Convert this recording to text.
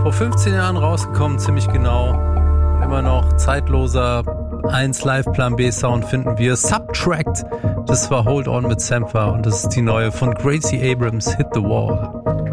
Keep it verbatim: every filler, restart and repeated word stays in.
Vor fünfzehn Jahren rausgekommen, ziemlich genau. Und immer noch zeitloser eins Live Plan B Sound finden wir. Subtract, das war Hold On mit Sampha und das ist die neue von Gracie Abrams, Hit the Wall.